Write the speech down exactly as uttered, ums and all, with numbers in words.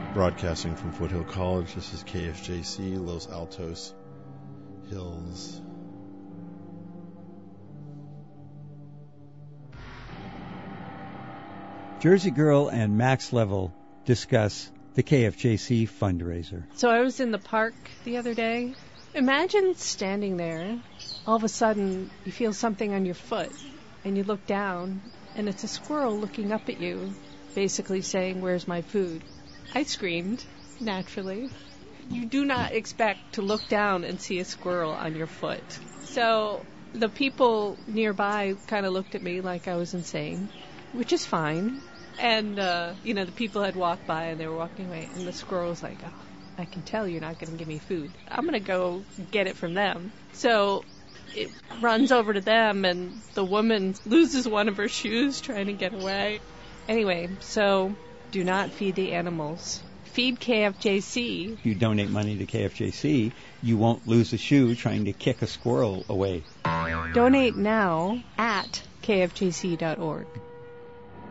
Broadcasting from Foothill College, this is K F J C, Los Altos Hills. Jersey Girl and Max Level discuss the K F J C fundraiser. So I was in the park the other day. Imagine standing there. All of a sudden, you feel something on your foot, and you look down, and it's a squirrel looking up at you, basically saying, "Where's my food?" I screamed, naturally. You do not expect to look down and see a squirrel on your foot. So the people nearby kind of looked at me like I was insane, which is fine. And, uh, you know, the people had walked by and they were walking away, and the squirrel was like, "Oh, I can tell you're not going to give me food. I'm going to go get it from them." So it runs over to them, and the woman loses one of her shoes trying to get away. Anyway, so do not feed the animals. Feed K F J C. If you donate money to K F J C, you won't lose a shoe trying to kick a squirrel away. Donate now at K F J C dot org.